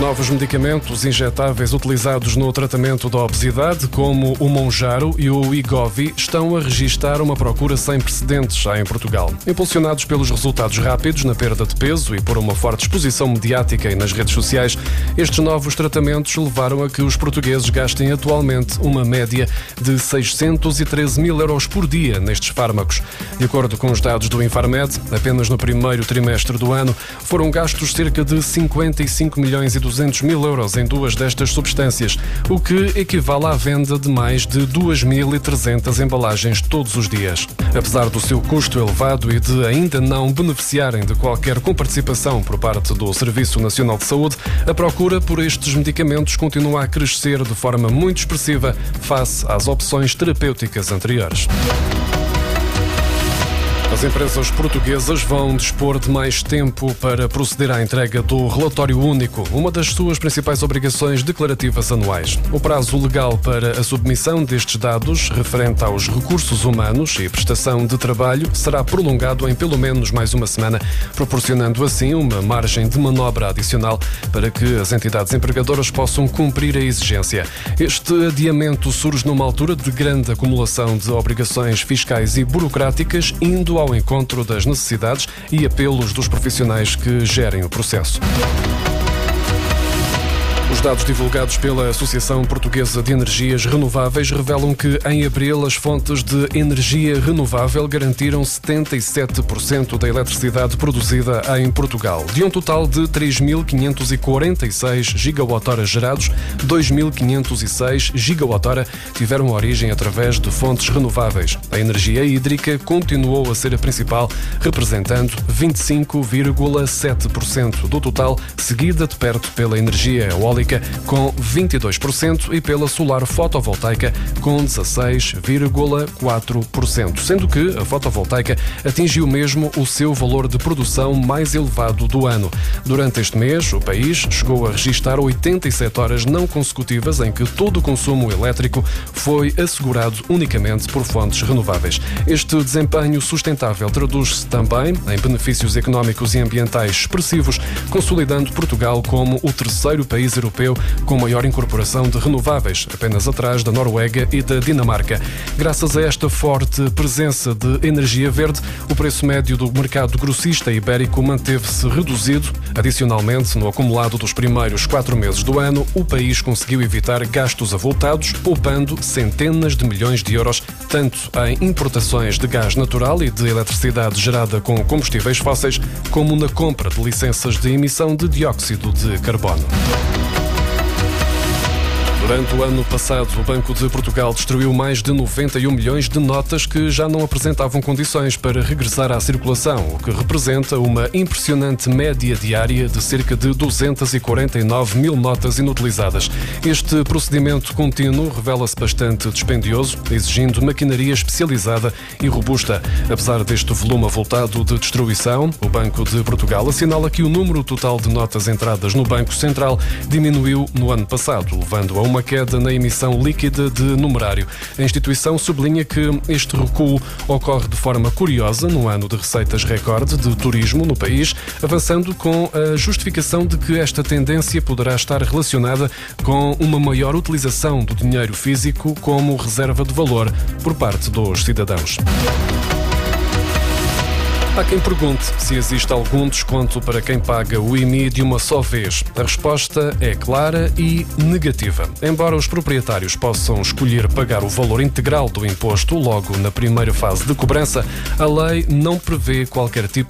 novos medicamentos injetáveis utilizados no tratamento da obesidade, como o Mounjaro e o Wegovy, estão a registrar uma procura sem precedentes em Portugal. Impulsionados pelos resultados rápidos na perda de peso e por uma forte exposição mediática e nas redes sociais, estes novos tratamentos levaram a que os portugueses gastem atualmente uma média de 613 mil euros por dia nestes fármacos. De acordo com os dados do Infarmed, apenas no primeiro trimestre do ano foram gastos cerca de 55 milhões e 200 mil euros em duas destas substâncias, o que equivale à venda de mais de 2.300 embalagens todos os dias. Apesar do seu custo elevado e de ainda não beneficiarem de qualquer comparticipação por parte do Serviço Nacional de Saúde, a procura por estes medicamentos continua a crescer de forma muito expressiva face às opções terapêuticas anteriores. As empresas portuguesas vão dispor de mais tempo para proceder à entrega do relatório único, uma das suas principais obrigações declarativas anuais. O prazo legal para a submissão destes dados, referente aos recursos humanos e prestação de trabalho, será prolongado em pelo menos mais uma semana, proporcionando assim uma margem de manobra adicional para que as entidades empregadoras possam cumprir a exigência. Este adiamento surge numa altura de grande acumulação de obrigações fiscais e burocráticas, indo ao encontro das necessidades e apelos dos profissionais que gerem o processo. Os dados divulgados pela Associação Portuguesa de Energias Renováveis revelam que, em abril, as fontes de energia renovável garantiram 77% da eletricidade produzida em Portugal. De um total de 3.546 gigawatt-hora gerados, 2.506 gigawatt-hora tiveram origem através de fontes renováveis. A energia hídrica continuou a ser a principal, representando 25,7% do total, seguida de perto pela energia eólica, com 22%, e pela solar fotovoltaica, com 16,4%, sendo que a fotovoltaica atingiu mesmo o seu valor de produção mais elevado do ano. Durante este mês, o país chegou a registrar 87 horas não consecutivas em que todo o consumo elétrico foi assegurado unicamente por fontes renováveis. Este desempenho sustentável traduz-se também em benefícios económicos e ambientais expressivos, consolidando Portugal como o terceiro país europeu com maior incorporação de renováveis, apenas atrás da Noruega e da Dinamarca. Graças a esta forte presença de energia verde, o preço médio do mercado grossista ibérico manteve-se reduzido. Adicionalmente, no acumulado dos primeiros 4 meses do ano, o país conseguiu evitar gastos avultados, poupando centenas de milhões de euros, tanto em importações de gás natural e de eletricidade gerada com combustíveis fósseis, como na compra de licenças de emissão de dióxido de carbono. Durante o ano passado, o Banco de Portugal destruiu mais de 91 milhões de notas que já não apresentavam condições para regressar à circulação, o que representa uma impressionante média diária de cerca de 249 mil notas inutilizadas. Este procedimento contínuo revela-se bastante dispendioso, exigindo maquinaria especializada e robusta. Apesar deste volume avultado de destruição, o Banco de Portugal assinala que o número total de notas entradas no Banco Central diminuiu no ano passado, levando a uma queda na emissão líquida de numerário. A instituição sublinha que este recuo ocorre de forma curiosa no ano de receitas recorde de turismo no país, avançando com a justificação de que esta tendência poderá estar relacionada com uma maior utilização do dinheiro físico como reserva de valor por parte dos cidadãos. Há quem pergunte se existe algum desconto para quem paga o IMI de uma só vez. A resposta é clara e negativa. Embora os proprietários possam escolher pagar o valor integral do imposto logo na primeira fase de cobrança, a lei não prevê qualquer tipo